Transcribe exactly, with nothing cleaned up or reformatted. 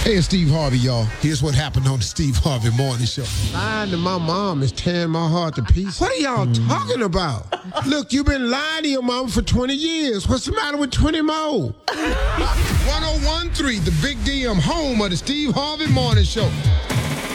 Hey, it's Steve Harvey, y'all. Here's what happened on the Steve Harvey Morning Show. Lying to my mom is tearing my heart to pieces. What are y'all mm. talking about? Look, you've been lying to your mom for twenty years. What's the matter with twenty more? one oh one point three, the Big D M, home of the Steve Harvey Morning Show.